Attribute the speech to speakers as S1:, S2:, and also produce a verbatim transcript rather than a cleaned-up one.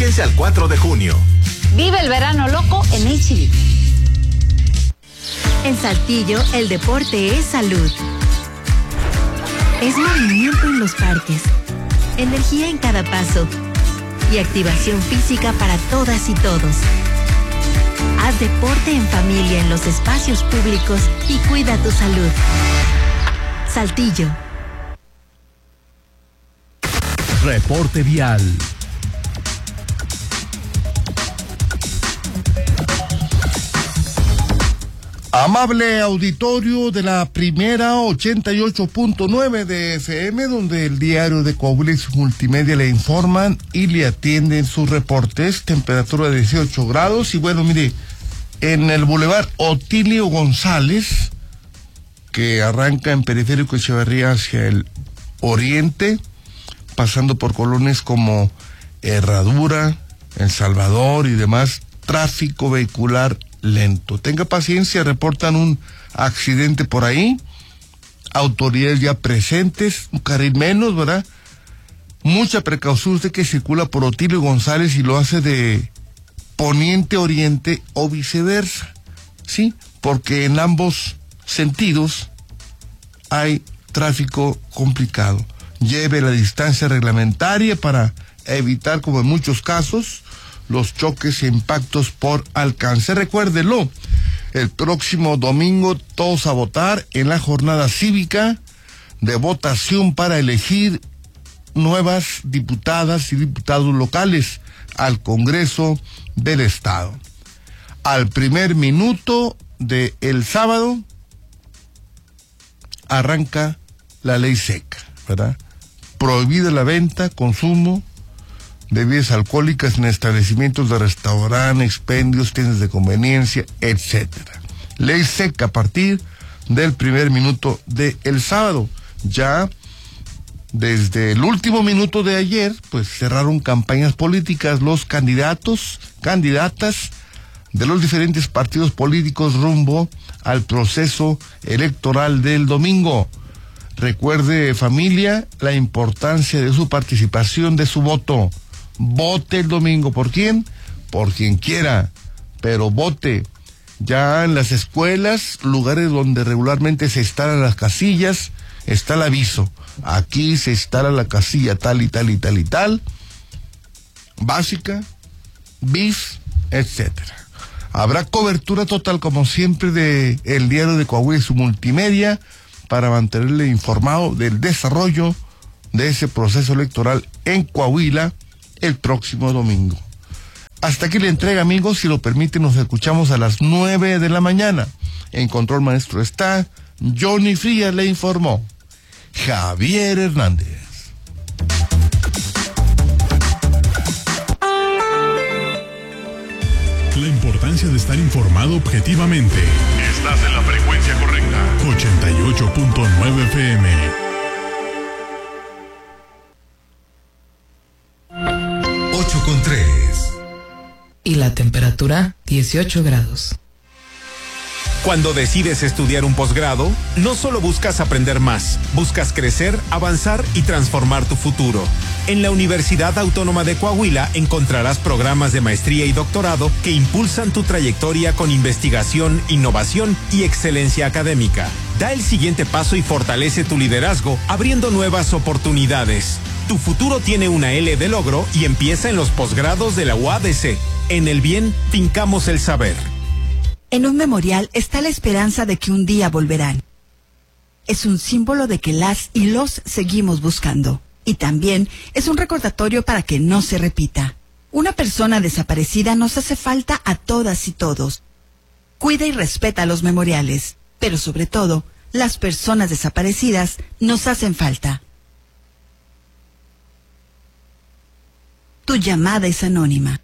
S1: Vigencia al cuatro de junio.
S2: Vive el verano loco en H E B.
S3: En Saltillo, el deporte es salud. Es movimiento en los parques, energía en cada paso y activación física para todas y todos. Haz deporte en familia en los espacios públicos y cuida tu salud. Saltillo.
S4: Reporte vial. Amable auditorio de la primera ochenta y ocho punto nueve de F M, donde el diario de Coahuila y su multimedia le informan y le atienden sus reportes. Temperatura de dieciocho grados. Y bueno, mire, en el bulevar Otilio González, que arranca en Periférico Echeverría hacia el oriente, pasando por colonias como Herradura, El Salvador y demás, tráfico vehicular lento. Tenga paciencia, reportan un accidente por ahí, autoridades ya presentes, un carril menos, ¿verdad? Mucha precaución usted que circula por Otilio González y lo hace de poniente a oriente o viceversa, ¿sí? Porque en ambos sentidos hay tráfico complicado. Lleve la distancia reglamentaria para evitar, como en muchos casos, los choques e impactos por alcance. Recuérdelo, el próximo domingo todos a votar en la jornada cívica de votación para elegir nuevas diputadas y diputados locales al Congreso del Estado. Al primer minuto de el sábado arranca la ley seca, ¿verdad? Prohibida la venta, consumo de bebidas alcohólicas en establecimientos de restaurante, expendios, tiendas de conveniencia, etcétera. Ley seca a partir del primer minuto de el sábado. Ya desde el último minuto de ayer, pues cerraron campañas políticas los candidatos, candidatas de los diferentes partidos políticos rumbo al proceso electoral del domingo. Recuerde, familia, la importancia de su participación, de su voto. Vote el domingo. ¿Por quién? Por quien quiera, pero vote. Ya en las escuelas, lugares donde regularmente se instalan las casillas, está el aviso. Aquí se instala la casilla tal y tal y tal y tal, básica, bis, etcétera. Habrá cobertura total, como siempre, de el diario de Coahuila y su multimedia para mantenerle informado del desarrollo de ese proceso electoral en Coahuila el próximo domingo. Hasta aquí la entrega, amigos. Si lo permite, nos escuchamos a las nueve de la mañana. En control maestro está Johnny Frías, le informó Javier Hernández.
S5: La importancia de estar informado objetivamente. Estás en la frecuencia correcta. ochenta y ocho punto nueve F M.
S1: ocho con tres.
S6: Y la temperatura, dieciocho grados.
S7: Cuando decides estudiar un posgrado, no solo buscas aprender más, buscas crecer, avanzar y transformar tu futuro. En la Universidad Autónoma de Coahuila encontrarás programas de maestría y doctorado que impulsan tu trayectoria con investigación, innovación y excelencia académica. Da el siguiente paso y fortalece tu liderazgo, abriendo nuevas oportunidades. Tu futuro tiene una L de logro y empieza en los posgrados de la U A D C. En el bien, fincamos el saber.
S8: En un memorial está la esperanza de que un día volverán. Es un símbolo de que las y los seguimos buscando. Y también es un recordatorio para que no se repita. Una persona desaparecida nos hace falta a todas y todos. Cuida y respeta los memoriales, pero sobre todo, las personas desaparecidas nos hacen falta. Tu llamada es anónima.